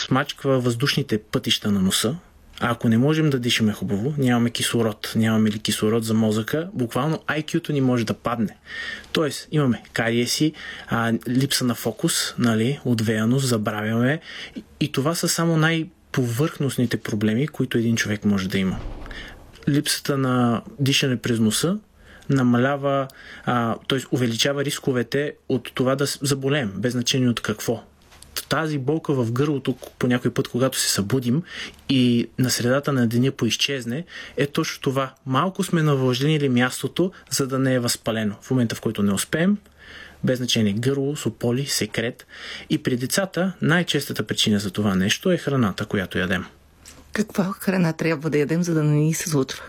смачква въздушните пътища на носа. А ако не можем да дишаме хубаво, нямаме кислород. Нямаме ли кислород за мозъка, буквално IQ-то ни може да падне. Тоест, имаме кариеси, липса на фокус, нали, отвеяност, забравяме. И това са само най-повърхностните проблеми, които един човек може да има. Липсата на дишане през носа намалява, т.е. увеличава рисковете от това да заболеем, без значение от какво. Тази болка в гърлото по някой път, когато се събудим и на средата на деня поизчезне, е точно това. Малко сме навлажнили мястото, за да не е възпалено. В момента, в който не успеем, без значение гърло, сополи, секрет. И при децата най-честата причина за това нещо е храната, която ядем. Каква храна трябва да ядем, за да не ни се случва?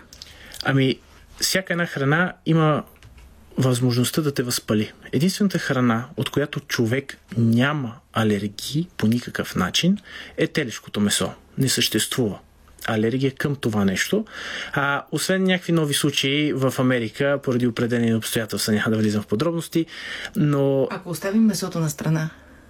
Всяка една храна има възможността да те възпали. Единствената храна, от която човек няма алергии по никакъв начин, е телешкото месо. Не съществува алергия към това нещо. Освен някакви нови случаи в Америка, поради определени обстоятелства, няма да влизам в подробности, но... Ако оставим месото на страна?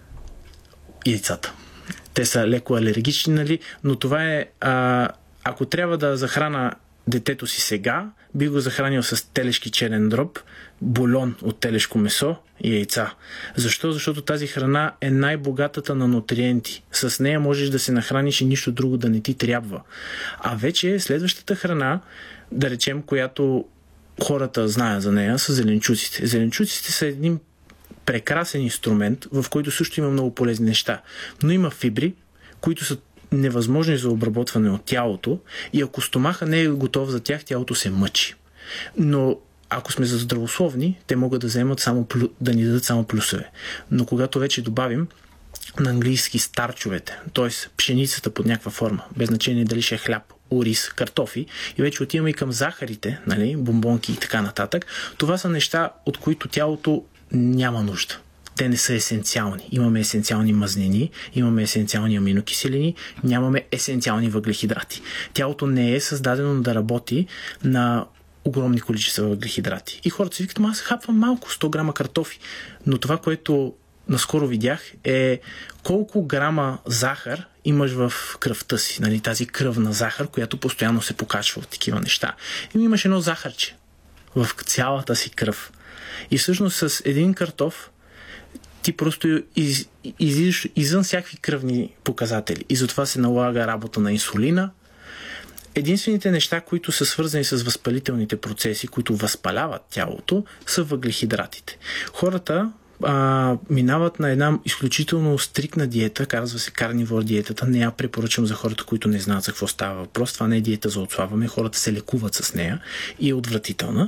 Яйцата. Те са леко алергични, нали? Но това е... ако трябва да захрана детето си сега, би го захранил с телешки черен дроб, бульон от телешко месо и яйца. Защо? Защото тази храна е най-богатата на нутриенти. С нея можеш да се нахраниш и нищо друго да не ти трябва. А вече следващата храна, да речем, която хората знаят за нея, са зеленчуците. Зеленчуците са един прекрасен инструмент, в който също има много полезни неща. Но има фибри, които са невъзможни за обработване от тялото и ако стомаха не е готов за тях, тялото се мъчи. Но ако сме за здравословни, те могат да вземат да ни дадат само плюсове. Но когато вече добавим на английски старчовете, т.е. пшеницата под някаква форма, без значение дали ще е хляб, ориз, картофи, и вече отиваме и към захарите, нали, бомбонки и така нататък, това са неща, от които тялото няма нужда. Те не са есенциални. Имаме есенциални мазнини, имаме есенциални аминокиселини, нямаме есенциални въглехидрати. Тялото не е създадено да работи на огромни количества въглехидрати. И хората си викат, аз хапвам малко, 100 грама картофи. Но това, което наскоро видях, е колко грама захар имаш в кръвта си. Нали, тази кръвна захар, която постоянно се покачва от такива неща. И имаш едно захарче в цялата си кръв. И всъщност с един картоф ти просто излизаш извън всякакви кръвни показатели. И затова се налага работа на инсулина. Единствените неща, които са свързани с възпалителните процеси, които възпаляват тялото, са въглехидратите. Хората минават на една изключително стрикна диета, казва се карнивор диетата. Не я препоръчвам за хората, които не знаят за какво става въпрос. Това не е диета за отслабване. Хората се лекуват с нея и е отвратителна.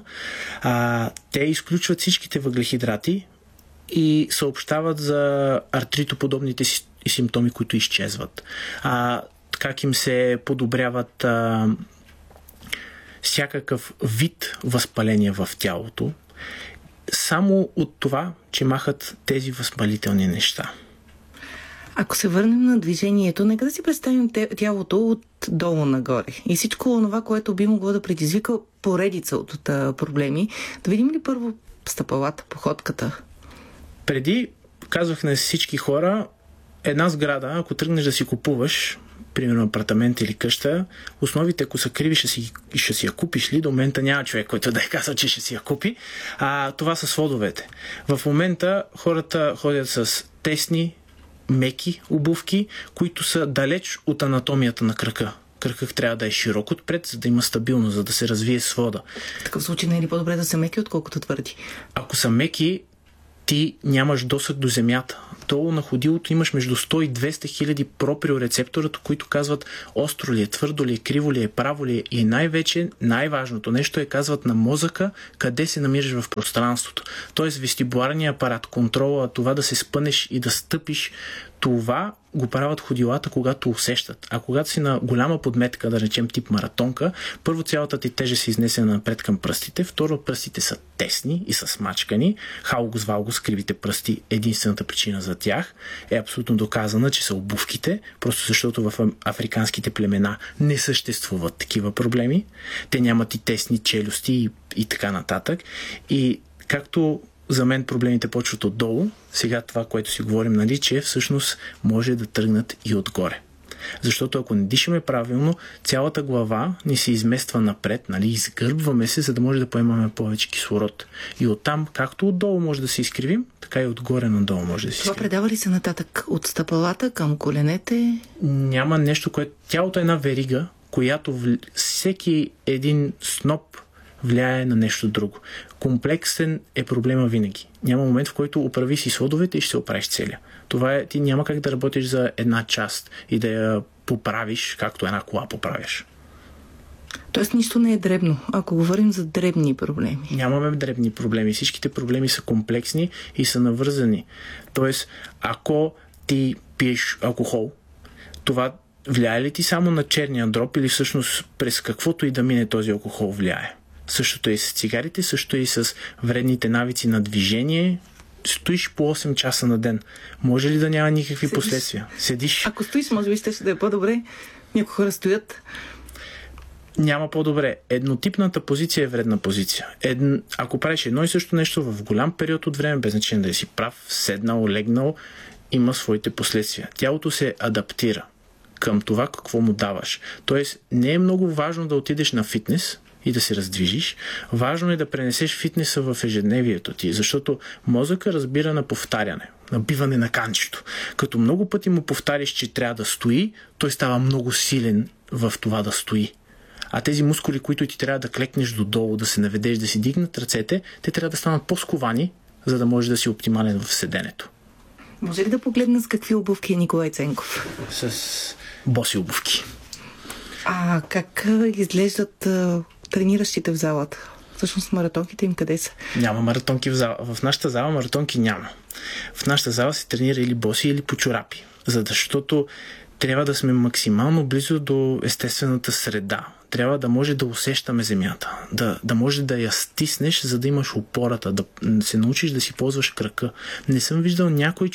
Те изключват всичките въглехидрати и съобщават за артритоподобните симптоми, които изчезват. Как им се подобряват всякакъв вид възпаление в тялото, само от това, че махат тези възпалителни неща. Ако се върнем на движението, нека да си представим тялото от долу нагоре. И всичко това, което би могло да предизвика поредица от проблеми. Да видим ли първо стъпалата, походката? Преди казвах на всички хора, една сграда, ако тръгнеш да си купуваш, примерно апартамент или къща, основите, ако са криви, ще си я купиш ли? До момента няма човек, който да е казал, че ще си я купи. Това са сводовете. В момента хората ходят с тесни, меки обувки, които са далеч от анатомията на крака. Кракът трябва да е широк отпред, за да има стабилност, за да се развие свода. В такъв случай не е ли по-добре да са меки, отколкото твърди? Ако са меки, ти нямаш досег до земята. Долу на ходилото имаш между 100 и 200 хиляди проприорецептора, които казват остро ли е, твърдо ли е, криво ли е, право ли е. И най-вече, най-важното нещо е казват на мозъка къде се намираш в пространството. Тоест вестибуларният апарат, контрола, това да се спънеш и да стъпиш, това го правят ходилата, когато усещат. А когато си на голяма подметка, да речем тип маратонка, първо цялата ти тежест се изнесе напред към пръстите, второ пръстите са тесни и са смачкани. Халгус валгус, кривите пръсти, единствената причина за тях е абсолютно доказана, че са обувките, просто защото в африканските племена не съществуват такива проблеми. Те нямат и тесни челюсти и така нататък. И както за мен проблемите почват отдолу, сега това, което си говорим, нали, че всъщност може да тръгнат и отгоре. Защото ако не дишаме правилно, цялата глава ни се измества напред, нали, изгърбваме се, за да може да поемаме повече кислород. И оттам, както отдолу може да се изкривим, така и отгоре надолу може да се изкривим. Това предава ли се нататък от стъпалата към коленете? Няма нещо, което... Тялото е една верига, която всеки един сноп влияе на нещо друго. Комплексен е проблема винаги. Няма момент, в който оправи си сводовете и ще се оправиш целия. Това е, ти няма как да работиш за една част и да я поправиш, както една кола поправяш. Тоест нищо не е дребно, ако говорим за дребни проблеми. Нямаме дребни проблеми. Всичките проблеми са комплексни и са навързани. Тоест, ако ти пиеш алкохол, това влияе ли ти само на черния дроб или всъщност през каквото и да мине този алкохол влияе? Същото и с цигарите, същото и с вредните навици на движение. Стоиш по 8 часа на ден. Може ли да няма никакви последствия? Седиш. Ако стоиш, може би ще да е по-добре. Някои хора стоят. Няма по-добре. Еднотипната позиция е вредна позиция. Ако правиш едно и също нещо в голям период от време, без значение да си прав, седнал, легнал, има своите последствия. Тялото се адаптира към това какво му даваш. Тоест, не е много важно да отидеш на фитнес и да се раздвижиш. Важно е да пренесеш фитнеса в ежедневието ти, защото мозъка разбира на повтаряне, на биване на канчето. Като много пъти му повтариш, че трябва да стои, той става много силен в това да стои. А тези мускули, които ти трябва да клекнеш додолу, да се наведеш, да си дигнат ръцете, те трябва да станат по-сковани, за да можеш да си оптимален в седенето. Може ли да погледна с какви обувки е Николай Ценков? С боси обувки. А как изглеждат трениращите в залата? Всъщност маратонките им къде са? Няма маратонки в зала. В нашата зала маратонки няма. В нашата зала се тренира или боси, или по чорапи. Защото трябва да сме максимално близо до естествената среда. Трябва да може да усещаме земята. Да може да я стиснеш, за да имаш опората. Да се научиш да си ползваш крака. Не съм виждал някой